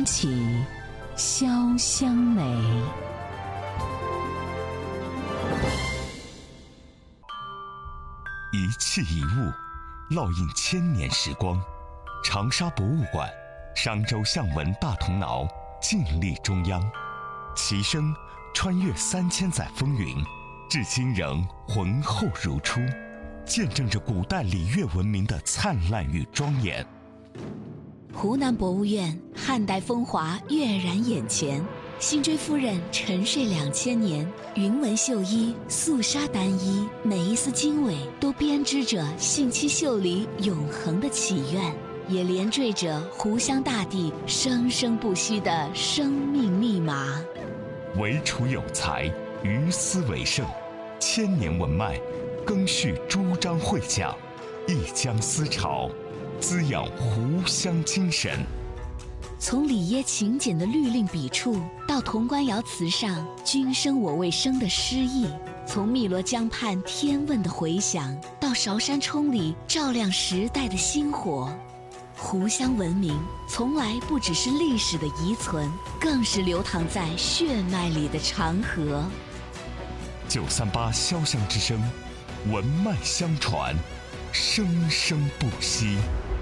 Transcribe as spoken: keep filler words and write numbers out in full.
起潇湘美。 一器一物，烙印千年时光。长沙博物馆、商周象纹大铜挠静立中央，其声穿越三千载风云，至今仍浑厚如初，见证着古代礼乐文明的灿烂与庄严。 湖南博物院汉代风华跃然眼前，辛追夫人沉睡两千年，云纹绣衣、素纱单衣，每一丝经纬都编织着信息秀里永恒的祈愿，也连缀着湖湘大地生生不息的生命密码。 惟楚有才，于斯为盛，千年文脉，更续朱张会讲，一江思潮，滋养湖湘精神。 从里耶勤俭的律令笔触，到潼关窑瓷上君生我未生的诗意；从汨罗江畔天问的回响，到韶山冲里照亮时代的星火。湖湘文明从来不只是历史的遗存，更是流淌在血脉里的长河。 九三八潇湘之声，文脉相传，生生不息。